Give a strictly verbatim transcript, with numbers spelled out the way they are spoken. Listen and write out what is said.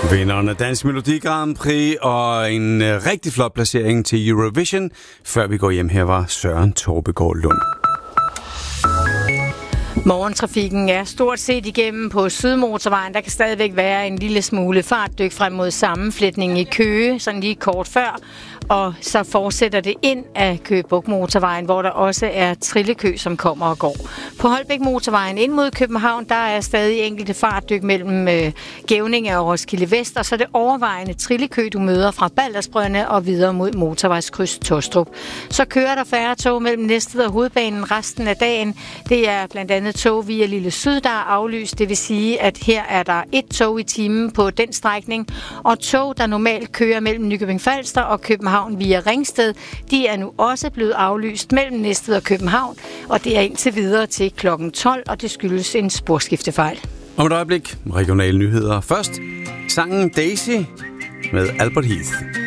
Vinderen af Dansk Melodi Grand Prix og en rigtig flot placering til Eurovision. Før vi går hjem, her var Søren Torbegaard Lund. Morgentrafikken er stort set igennem på Sydmotorvejen. Der kan stadigvæk være en lille smule fartdyk frem mod sammenflætningen i Køge, sådan lige kort før. Og så fortsætter det ind af Køge Bugt Motorvejen, hvor der også er trillekø, som kommer og går. På Holbæk Motorvejen ind mod København, der er stadig enkelte fartdyk mellem øh, Gævninge og Roskilde Vest, og så er det overvejende trillekø, du møder fra Baldersbrønde og videre mod motorvejskryds Tostrup. Så kører der færre tog mellem Næstved og Hovedbanen resten af dagen. Det er blandt andet tog via Lille Syd, der er aflyst. Det vil sige, at her er der et tog i timen på den strækning, og tog, der normalt kører mellem Nykøbing Falster og København via Ringsted, de er nu også blevet aflyst mellem Næstved og København, og det er indtil videre til klokken tolv, og det skyldes en sporskiftefejl. Om et øjeblik, regionale nyheder. Først sangen Daisy med Albert Heath.